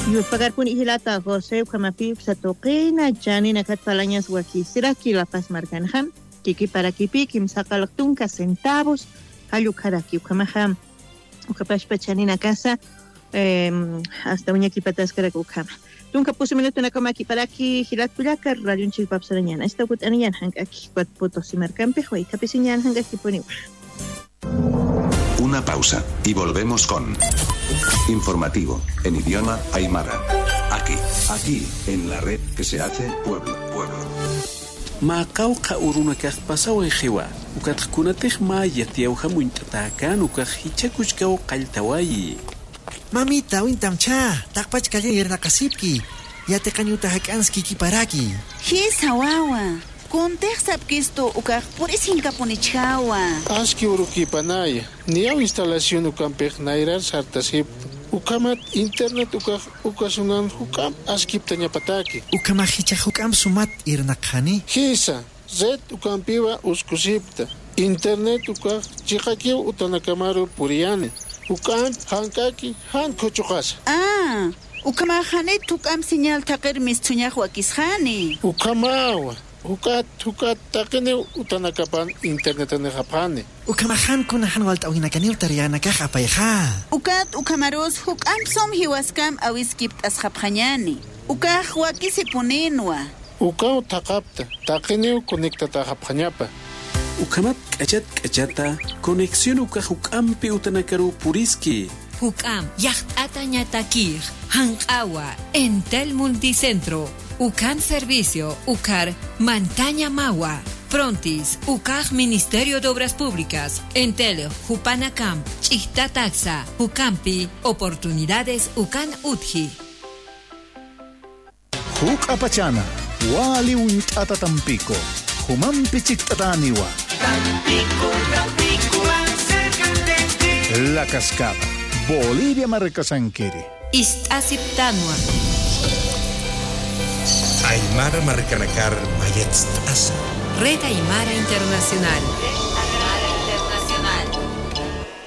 Pagar pun ihilata Jose Kamapi Satoqina Janina Catalañas Wakisira Kilapas Marganham, Kiki para Kipi, Kim Sakaloktunka centavos, Hayukaraki Kamaham, Ukapash Pachanina Casa, hasta Uñaki Patascara Ukama. Nunca puse minuto una coma aquí para aquí, Gilat Pulaka, Radio Chilpapsarañana. Esta Putanian Hang aquí, Putos y Marcampejo y Capisiñan Hang aquí ponible. Una pausa y volvemos con informativo en idioma aymara. Aquí, en la red que se hace pueblo. Macauca uruna pasau en Jewa, Ucatcunatej Maya tiauja muintatacan, Ucajichacuchcao Caltawayi. Mamita, wintamcha, takpach kaya yerna kasipki, yate kanyuta hakanski kiparaki. Hisa wawa, kontextap kisto ukak purisin kapunichawa. Aski uruki panaya, niaw instalación ukampej nairar sartasip. Ukamat internet ukasunan hukam askip tanya pataki. Ukamahicha hukam sumat irnakhani. Hisa, zet ukampiwa uskusipta. Internet ukak chikakiw utanakamaru puriane. Ukam hankaki hankochukas. Ukamahane tukam señal takir mistuñaj wakishani. Ukamawa. Hukat takene utanakapan internet ane japane. Ukamahan kunahan walt awinakaniw tariana kakapayha. Ukamaros hukam som hiwaskam awiskipt asjapjanyani. Ukaj wakisipunenwa. Ukaw takapta, takene konektata japanyapa. Ukamat kachata, conexión ukajukam utanakaru puriski. Hukam, yachtata ñatakir, hankawa, Entel Multicentro. Ucan Servicio, Ucar, Mantaña Magua, Prontis, Ucaj Ministerio de Obras Públicas, Entel, Jupanacam, Chihtataxa, Ucampi, Oportunidades Ucan Utji. Huk Apachana, Wali Wintata Tampico, Humampi Chictataniwa. Tampico, más cerca de ti. La Cascada, Bolivia Marcasanquiri. Istasiptanua. Aymara Marcanacar Mayetz Asa. Red Aymara Internacional.